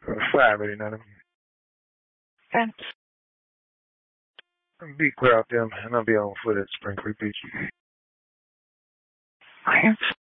Five really not. Thanks. Be clear out there, and I'll be on foot at Spring Creek Beach. Thanks.